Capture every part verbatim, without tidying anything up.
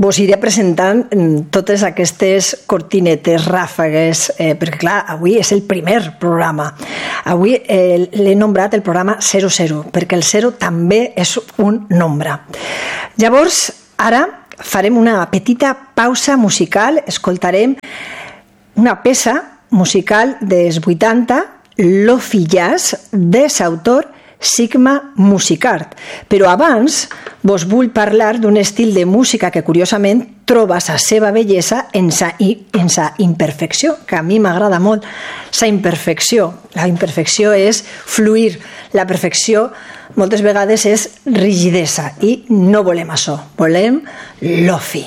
vos iré presentant totes aquestes cortinetes, ràfegues, eh, perquè clar, avui és el primer programa. Avui eh, l'he nombrat el programa zero zero, perquè el zero també és un nombre. Llavors, ara farem una petita pausa musical, escoltarem una peça musical dels vuitanta, Lo-fi Jazz, de l'autor Sigma Musicart. Però abans vos vull parlar d'un estil de música que curiosament troba la seva bellesa en sa, en sa imperfecció, que a mi m'agrada molt, sa imperfecció. La imperfecció és fluir, la perfecció moltes vegades és rigidesa i no volem això, volem lo-fi.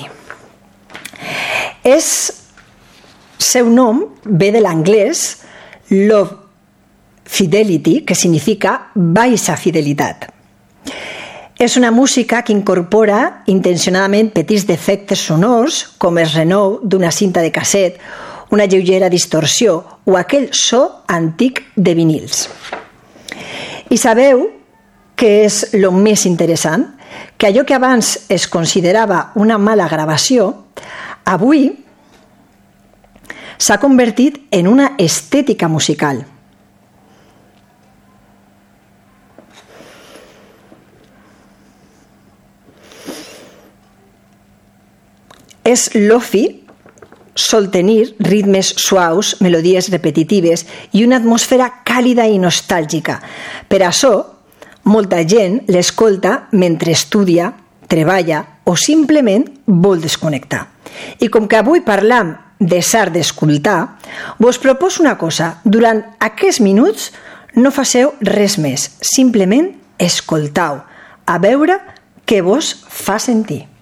És, seu nom ve de l'anglès love fidelity, que significa baixa fidelitat. És una música que incorpora intencionadament petits defectes sonors, com el renou d'una cinta de casset, una lleugera distorsió o aquell so antic de vinils. I sabeu què és el més interessant? Que allò que abans es considerava una mala gravació, avui s'ha convertit en una estètica musical. És lo-fi, sol tenir ritmes suaus, melodies repetitives i una atmosfera càlida i nostàlgica. Per això, molta gent l'escolta mentre estudia, treballa o simplement vol desconnectar. I com que avui parlam de l'art d'escoltar, vos proposo una cosa. Durant aquests minuts no faceu res més, simplement escoltau, a veure què vos fa sentir.